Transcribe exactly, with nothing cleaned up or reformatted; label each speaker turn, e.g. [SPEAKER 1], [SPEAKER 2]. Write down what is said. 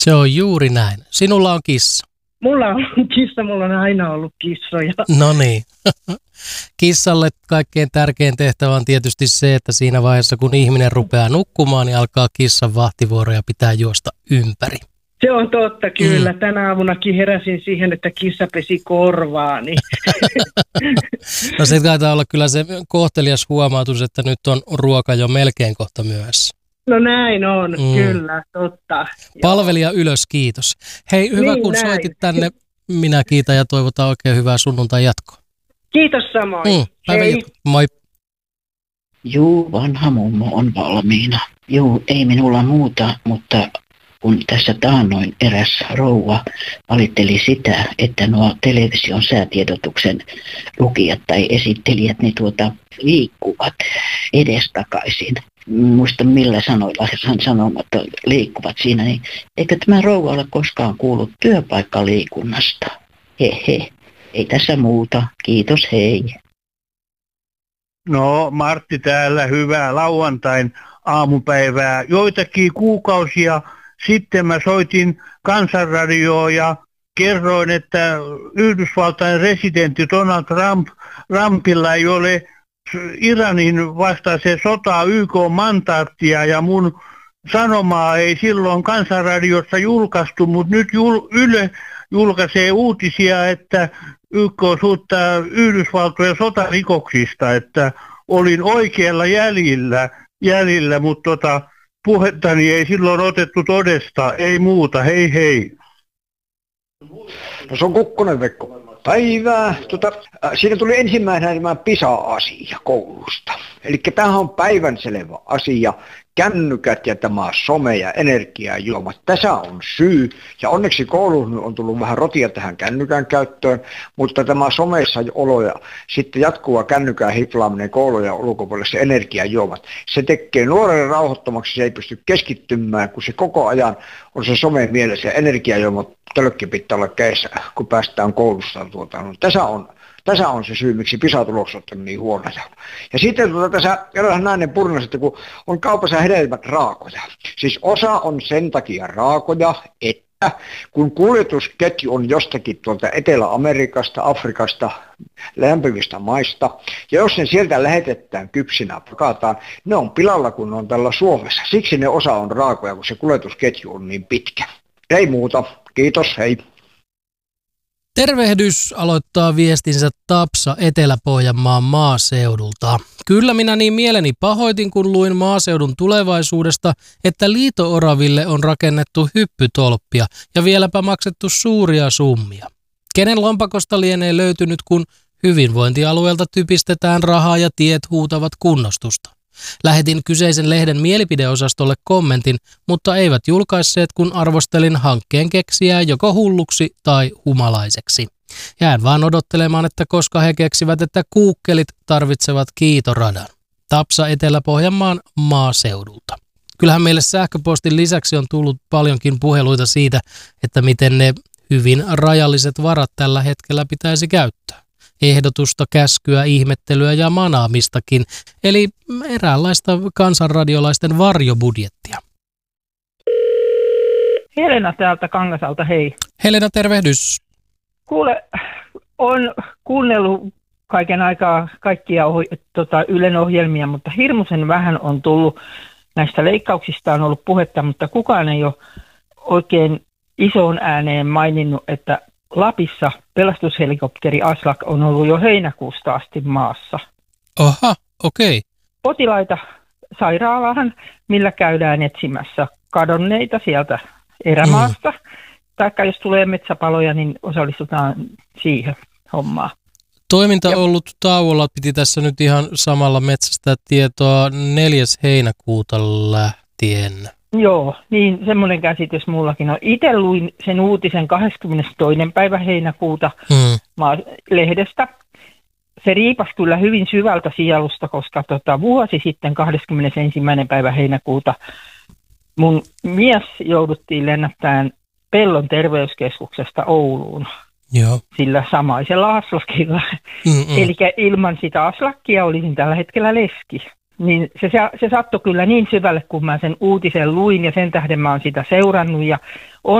[SPEAKER 1] Se on juuri näin. Sinulla on kissa.
[SPEAKER 2] Mulla on kissa, mulla on aina ollut kissoja.
[SPEAKER 1] No niin. Kissalle kaikkein tärkein tehtävä on tietysti se, että siinä vaiheessa kun ihminen rupeaa nukkumaan, niin alkaa kissan vahtivuoro ja pitää juosta ympäri.
[SPEAKER 2] Se on totta, kyllä. Mm. Tänä aamunakin heräsin siihen, että kissa pesi korvaani.
[SPEAKER 1] No se taitaa olla kyllä se kohtelias huomautus, että nyt on ruoka jo melkein kohta myöhässä.
[SPEAKER 2] No näin on, mm. kyllä, totta.
[SPEAKER 1] Palvelija Joo. ylös, kiitos. Hei, hyvä
[SPEAKER 2] niin,
[SPEAKER 1] kun
[SPEAKER 2] näin.
[SPEAKER 1] soitit tänne. Minä kiitän ja toivotan oikein hyvää sunnuntai jatkoa.
[SPEAKER 2] Kiitos samoin. Mm,
[SPEAKER 1] Hei. Moi.
[SPEAKER 3] Juu, vanha mummo on valmiina. Juu, ei minulla muuta, mutta kun tässä taannoin eräs rouva valitteli sitä, että nuo television säätiedotuksen lukijat tai esittelijät, niin tuota liikkuvat edestakaisin. Muista millä sanoilla hän sanomat liikkuvat siinä, niin eikö tämä rouva ole koskaan kuullut työpaikkaliikunnasta? He he, ei tässä muuta. Kiitos, hei.
[SPEAKER 4] No, Martti täällä, hyvää lauantain aamupäivää. Joitakin kuukausia sitten mä soitin Kansanradioon ja kerroin, että Yhdysvaltain residentti Donald Trump, Trumpilla ei ole Iranin vastaisen sota Y K-mandaattia ja mun sanomaa ei silloin Kansanradiossa julkaistu, mutta nyt jul, Yle julkaisee uutisia, että Y K suuttaa Yhdysvaltojen sotarikoksista, että olin oikealla jäljillä, jäljillä mutta tota, puhettani ei silloin otettu todesta, ei muuta, hei hei.
[SPEAKER 5] No se on Kukkonen Vekko. Päivää. Tota, äh, siinä tuli ensimmäisenä tämä PISA-asia koulusta. Eli tämähän on päivänselvä asia. Kännykät ja tämä some ja energiajuomat. Tässä on syy. Ja onneksi kouluun on tullut vähän rotia tähän kännykän käyttöön, mutta tämä someissa olo ja sitten jatkuva kännykän hiplaaminen koulujen ulkopuolelle, se energiajuomat, se tekee nuoren rauhoittomaksi, se ei pysty keskittymään, kun se koko ajan on se some mielessä ja energiajuomat tölkki pitää olla kädessä, kun päästään koulusta. Tuota. No, tässä on Tässä on se syy, miksi PISA-tulokset on niin huonoja. Ja sitten tuota, tässä eräs nainen purnasi, että kun on kaupassa hedelmät raakoja. Siis osa on sen takia raakoja, että kun kuljetusketju on jostakin tuolta Etelä-Amerikasta, Afrikasta, lämpimistä maista, ja jos ne sieltä lähetetään kypsinä pakataan, ne on pilalla, kun ne on tällä Suomessa. Siksi ne osa on raakoja, kun se kuljetusketju on niin pitkä. Ei muuta. Kiitos, hei.
[SPEAKER 1] Tervehdys aloittaa viestinsä Tapsa Etelä-Pohjanmaan maaseudulta. Kyllä minä niin mieleni pahoitin, kun luin maaseudun tulevaisuudesta, että liito-oraville on rakennettu hyppytolppia ja vieläpä maksettu suuria summia. Kenen lompakosta lienee löytynyt, kun hyvinvointialueelta typistetään rahaa ja tiet huutavat kunnostusta. Lähetin kyseisen lehden mielipideosastolle kommentin, mutta eivät julkaisseet, kun arvostelin hankkeen keksijää joko hulluksi tai humalaiseksi. Jään vaan odottelemaan, että koska he keksivät, että kuukkelit tarvitsevat kiitoradan. Tapsa Etelä-Pohjanmaan maaseudulta. Kyllähän meille sähköpostin lisäksi on tullut paljonkin puheluita siitä, että miten ne hyvin rajalliset varat tällä hetkellä pitäisi käyttää. Ehdotusta, käskyä, ihmettelyä ja manaamistakin, eli eräänlaista kansanradiolaisten varjobudjettia.
[SPEAKER 6] Helena täältä Kangasalta, hei.
[SPEAKER 1] Helena, tervehdys.
[SPEAKER 6] Kuule, on kuunnellut kaiken aikaa kaikkia oh- tota, Ylen ohjelmia, mutta hirmuisen vähän on tullut näistä leikkauksista on ollut puhetta, mutta kukaan ei ole oikein isoon ääneen maininnut, että Lapissa pelastushelikopteri Aslak on ollut jo heinäkuusta asti maassa.
[SPEAKER 1] Aha, okei. Okay.
[SPEAKER 6] Potilaita sairaalaan, millä käydään etsimässä kadonneita sieltä erämaasta. Mm. Taikka jos tulee metsäpaloja, niin osallistutaan siihen hommaan.
[SPEAKER 1] Toiminta
[SPEAKER 6] ja
[SPEAKER 1] ollut tauolla, piti tässä nyt ihan samalla metsästä tietoa neljäs heinäkuuta lähtien.
[SPEAKER 6] Joo, niin semmoinen käsitys mullakin on. Itse luin sen uutisen kahdeskymmenestoinen päivä heinäkuuta mm. lehdestä. Se riipasi kyllä hyvin syvältä sielusta, koska tota, vuosi sitten kahdeskymmenesensimmäinen päivä heinäkuuta mun mies jouduttiin lennättämään Pellon terveyskeskuksesta Ouluun.
[SPEAKER 1] Joo.
[SPEAKER 6] Sillä samaisella aslakilla. Eli ilman sitä aslakkia olisin tällä hetkellä leski. Niin se, se, se sattui kyllä niin syvälle, kun mä sen uutisen luin ja sen tähden mä oon sitä seurannut ja on